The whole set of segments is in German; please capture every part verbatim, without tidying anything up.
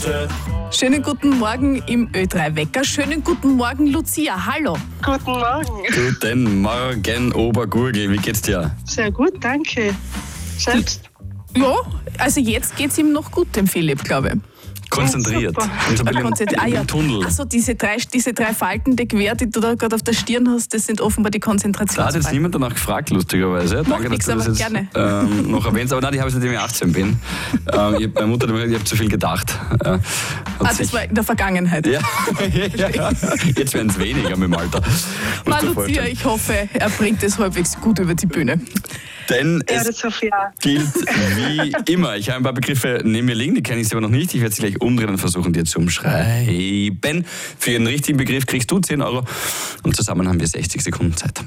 Minute. Schönen guten Morgen im Ö drei Wecker. Schönen guten Morgen, Lucia. Hallo. Guten Morgen. Guten Morgen, Obergurgel. Wie geht's dir? Sehr gut, danke. Selbst? Ja, also jetzt geht's ihm noch gut, dem Philipp, glaube ich. Konzentriert. Super. Und so ein Ah, bisschen konzentri- ah, im ja. Tunnel. Achso, diese drei, diese drei Falten de Quer, die du da gerade auf der Stirn hast, das sind offenbar die Da hat jetzt Konzentrationsfalten. niemand danach gefragt, lustigerweise. Danke, nix, dass du das aber jetzt ähm, noch erwähnst. Aber nein, die habe ich seitdem ich achtzehn bin. Ähm, ich hab, meine Mutter hat immer gesagt, ich habe zu viel gedacht. Äh, hat Ah, sich- das war in der Vergangenheit. ja. ja. Jetzt werden es weniger mit dem Alter. Na, Musst du dir Lucia, vorstellen. ich hoffe, er bringt es halbwegs gut über die Bühne. Denn Ja, es das hoffe ich auch. gilt wie immer. Ich habe ein paar Begriffe neben mir liegen, die kenne ich selber noch nicht. Ich werde sie gleich umdrehen und versuchen, dir zu umschreiben. Für jeden richtigen Begriff kriegst du zehn Euro und zusammen haben wir sechzig Sekunden Zeit.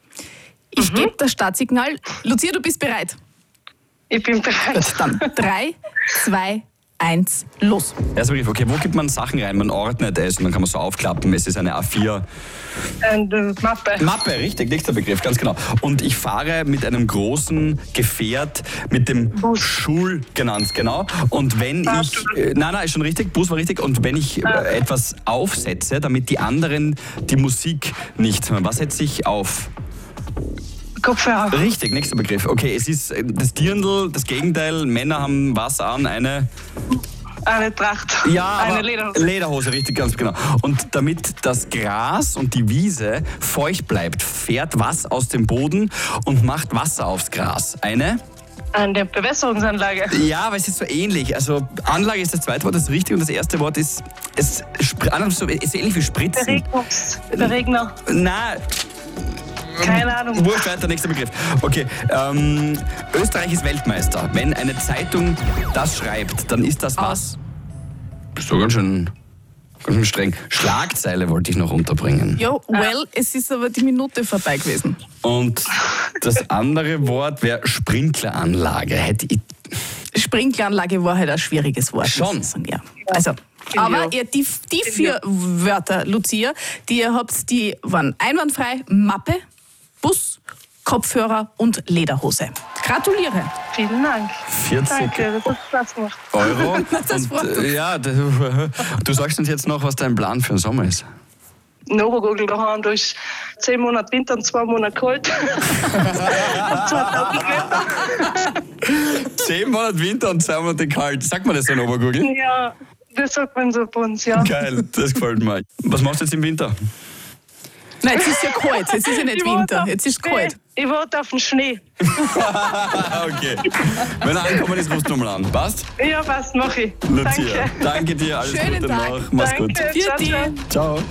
Ich gebe das Startsignal. Lucia, du bist bereit? Ich bin bereit. Dann drei, zwei, eins, los. Erster Begriff, okay, wo gibt man Sachen rein? Man ordnet es und dann kann man so aufklappen. Es ist eine A vier Eine Mappe. Mappe, richtig, nächster Begriff, ganz genau. Und ich fahre mit einem großen Gefährt, mit dem Bus. Schul genannt, genau. Und wenn ich, äh, nein, nein, ist schon richtig, Bus war richtig. Und wenn ich äh, etwas aufsetze, damit die anderen die Musik nicht hören, was setze ich auf? Kopfhörer. Richtig, nächster Begriff. Okay, es ist äh, das Dirndl, das Gegenteil. Männer haben was an? Eine... Eine Tracht. Ja, Eine aber Lederhose. Lederhose, richtig, ganz genau. Und damit das Gras und die Wiese feucht bleibt, fährt was aus dem Boden und macht Wasser aufs Gras. Eine? Eine Bewässerungsanlage. Ja, aber es ist so ähnlich. Also Anlage ist das zweite Wort, das ist richtig, und das erste Wort ist, es spr- ist so ist so ähnlich wie Der Spritzen. Regnungs... Der Regner. Na, Keine Ahnung. Wurscht, weiter, nächster Begriff. Okay, ähm, Österreich ist Weltmeister. Wenn eine Zeitung das schreibt, dann ist das was? Aus. Bist du ganz schön, ganz schön streng. Schlagzeile wollte ich noch unterbringen. Ja, well, es ist aber die Minute vorbei gewesen. Und das andere Wort wäre Sprinkleranlage. Hätte ich, Sprinkleranlage war halt ein schwieriges Wort. Schon. muss ich sagen, ja. Also, aber ihr, die, die vier Wörter, Lucia, die ihr habt, die waren einwandfrei: Mappe, Bus, Kopfhörer und Lederhose. Gratuliere. Vielen Dank. vierzig Danke, das hat Spaß gemacht. Euro. Das Und, freut äh, ja, du, du sagst uns jetzt noch, was dein Plan für den Sommer ist. In Obergurgel daheim, da ist zehn Monate Winter und zwei Monate kalt. Und zwei Tage Wetter. Zehn Monate Winter und zwei Monate kalt. Sagt man das so in Obergurgel? Ja, das sagt man so bei uns, ja. Geil, das gefällt mir. Was machst du jetzt im Winter? Nein, jetzt ist ja kalt, jetzt ist ja nicht Ich warte Winter, auf jetzt ist den kalt. Schnee. Ich warte auf den Schnee. Okay. Wenn er ankommen ist, rufst du mal an. Passt? Ja, passt, mach ich. Lucia, Danke. danke dir, alles Schönen Gute Tag. noch. Mach's gut. Danke. Für Ciao, die. ciao. Ciao.